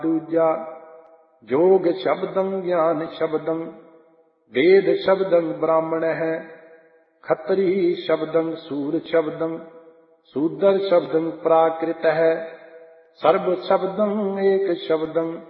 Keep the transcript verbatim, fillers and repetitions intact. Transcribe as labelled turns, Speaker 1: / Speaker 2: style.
Speaker 1: दूजा जोग शब्दम ज्ञान शब्दम वेद शब्दम ब्राह्मण है खत्री शब्दम सूर शब्दम शूद्र शब्दम प्राकृत है सर्व शब्दम एक शब्दम